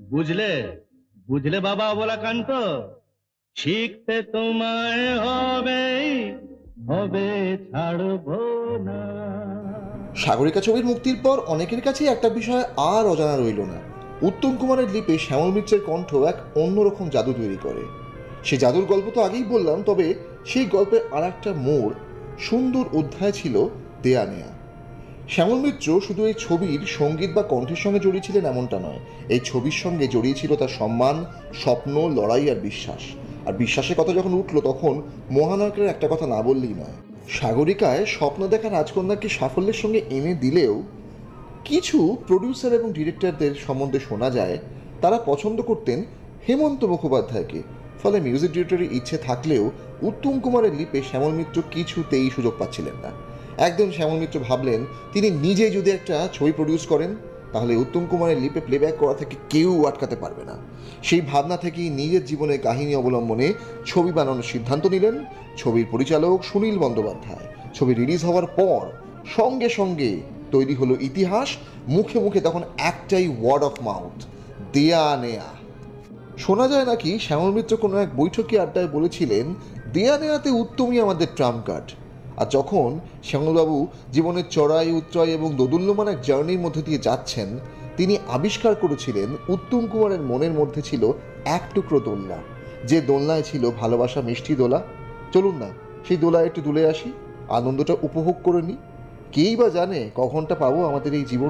বুঝলে বুঝলে বাবা অবলাকান্ত, শিখতে তোমায় হবে, হবে ছাড়বো না। সাগরিকা ছবির মুক্তির পর অনেকের কাছেই একটা বিষয় আর অজানা রইল না। উত্তম কুমারের লিপে শ্যামল মিত্রের কণ্ঠ এক অন্যরকম জাদু তৈরি করে। সেই জাদুর গল্প তো আগেই বললাম, তবে সেই গল্পের আর একটা মোড়, সুন্দর অধ্যায় ছিল দেয়া নেয়া। শ্যামল মিত্র শুধু এই ছবির সঙ্গীত বা কণ্ঠের সঙ্গে জড়িয়েছিলেন এমনটা নয়, এই ছবির সঙ্গে জড়িয়েছিল তার সম্মান, স্বপ্ন, লড়াই আর বিশ্বাস। আর বিশ্বাসের কথা যখন উঠল তখন মহানায়কের একটা কথা না বললেই নয়। সাগরিকায় স্বপ্ন দেখা রাজকন্যাকে সাফল্যের সঙ্গে এনে দিলেও কিছু প্রডিউসার এবং ডিরেক্টরদের সম্বন্ধে শোনা যায় তারা পছন্দ করতেন হেমন্ত মুখোপাধ্যায়কে। ফলে মিউজিক ডিরেক্টরের ইচ্ছে থাকলেও উত্তম কুমারের লিপে শ্যামল মিত্র কিছুতেই সুযোগ পাচ্ছিলেন না। একদিন শ্যামল মিত্র ভাবলেন তিনি নিজে যদি একটা ছবি প্রডিউস করেন তাহলে উত্তম কুমারের লিপে প্লেব্যাক করা থেকে কেউ আটকাতে পারবে না। সেই ভাবনা থেকেই নিজের জীবনের কাহিনী অবলম্বনে ছবি বানানোর সিদ্ধান্ত নিলেন ছবির পরিচালক সুনীল বন্দ্যোপাধ্যায়। ছবি রিলিজ হওয়ার পর সঙ্গে সঙ্গে তৈরি হলো ইতিহাস। মুখে মুখে তখন একটাই ওয়ার্ড অফ মাউথ, দেয়া নেয়া। শোনা যায় নাকি শ্যামল মিত্র কোনো এক বৈঠকি আড্ডায় বলেছিলেন দেয়া নেয়াতে উত্তমই আমাদের ট্রাম্প কার্ড। আর যখন শ্যামলবাবু জীবনের চড়াই উত্তরাই এবং দোদুল্যমান এক জার্নির মধ্যে দিয়ে যাচ্ছেন, তিনি আবিষ্কার করেছিলেন উত্তম কুমারের মনের মধ্যে ছিল এক টুকরো দোলনা, যে দোলনায় ছিল ভালোবাসা মিষ্টি দোলা। চলুন না সেই দোলায় একটু দুলে আসি, আনন্দটা উপভোগ করে নিই। কেই বা জানে কখনটা পাবো আমাদের এই জীবন